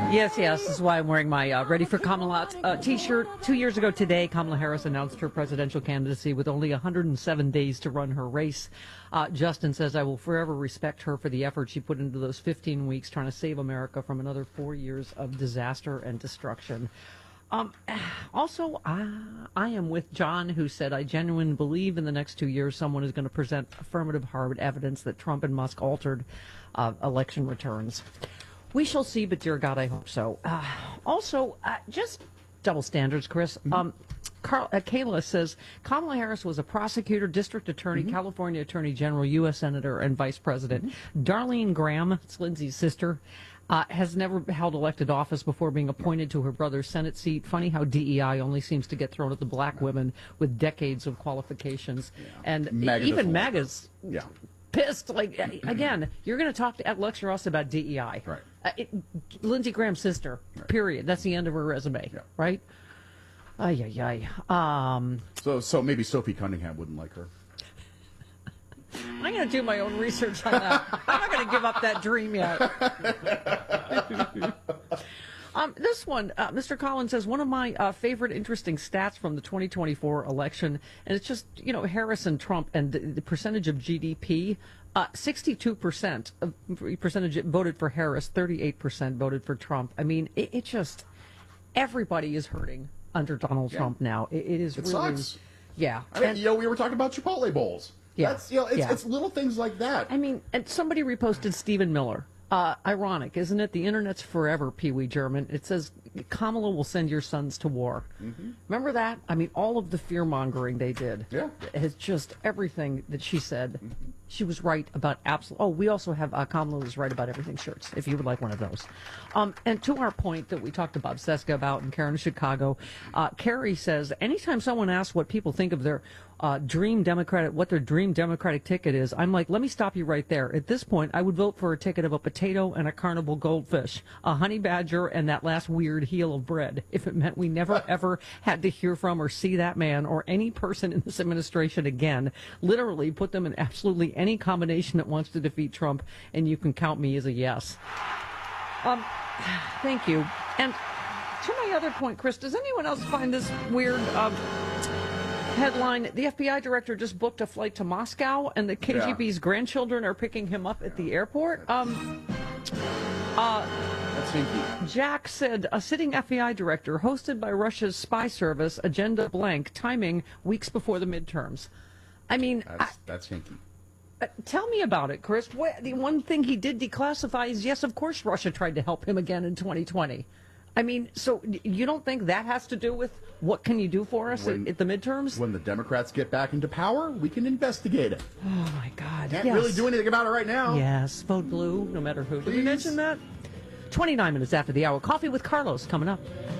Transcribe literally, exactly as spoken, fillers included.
Yes, yes. This is why I'm wearing my uh, Ready for Kamala uh, T-shirt. Two years ago today, Kamala Harris announced her presidential candidacy with only one hundred seven days to run her race. Uh, Justin says, I will forever respect her for the effort she put into those fifteen weeks trying to save America from another four years of disaster and destruction. Um, also, uh, I am with John, who said, I genuinely believe in the next two years someone is going to present affirmative hard evidence that Trump and Musk altered uh, election returns. We shall see, but dear God, I hope so. Uh, also, uh, just double standards, Chris. Mm-hmm. Um, Carl, uh, Kayla says Kamala Harris was a prosecutor, district attorney, mm-hmm. California attorney general, U S senator, and vice president. Mm-hmm. Darlene Graham, it's Lindsay's sister, uh, has never held elected office before being appointed to her brother's Senate seat. Funny how D E I only seems to get thrown at the black women with decades of qualifications. Yeah. And MAGA even MAGA's yeah. pissed. Like, again, you're going to talk to Ed lecture us about D E I. Right. Uh, it, Lindsey Graham's sister, right. Period. That's the end of her resume, yeah. Right? Ay, ay, ay. Um, so, so maybe Sophie Cunningham wouldn't like her. I'm going to do my own research on that. I'm not going to give up that dream yet. um, this one, uh, Mister Collins says, one of my uh, favorite interesting stats from the twenty twenty-four election, and it's just, you know, Harris and Trump and the, the percentage of G D P. Uh, sixty-two percent of percentage voted for Harris, thirty-eight percent voted for Trump. I mean, it, it just, everybody is hurting under Donald yeah. Trump now. It, it is it really, sucks. Yeah. I mean, and, you know, we were talking about Chipotle bowls. Yeah. That's, you know, it's, yeah. it's little things like that. I mean, and somebody reposted Stephen Miller. Uh, ironic, isn't it? The internet's forever, Pee Wee German. It says Kamala will send your sons to war. Mm-hmm. Remember that? I mean, all of the fear mongering they did. Yeah. It's just everything that she said. Mm-hmm. She was right about absolute. Oh, we also have uh, Kamala was right about everything shirts, if you would like one of those. Um, and to our point that we talked to Bob Seska about and Karen in Chicago, uh, Carrie says, anytime someone asks what people think of their uh, dream Democratic, what their dream Democratic ticket is, I'm like, let me stop you right there. At this point, I would vote for a ticket of a potato and a carnival goldfish, a honey badger, and that last weird heel of bread, if it meant we never, ever had to hear from or see that man or any person in this administration again. Literally put them in absolutely any combination that wants to defeat Trump, and you can count me as a yes. Um, thank you. And to my other point, Chris, does anyone else find this weird uh, headline? The F B I director just booked a flight to Moscow, and the K G B's yeah. grandchildren are picking him up at the airport. Um, uh, That's hinky. Jack said, a sitting F B I director hosted by Russia's spy service, agenda blank, timing weeks before the midterms. I mean, that's, I, that's hinky. Uh, tell me about it, Chris. What, the one thing he did declassify is, yes, of course, Russia tried to help him again in twenty twenty. I mean, so you don't think that has to do with what can you do for us when, at, at the midterms? When the Democrats get back into power, we can investigate it. Oh, my God. Can't yes. really do anything about it right now. Yes, vote blue, no matter who. Please. Did we mention that? twenty-nine minutes after the hour. Coffee with Carlos coming up.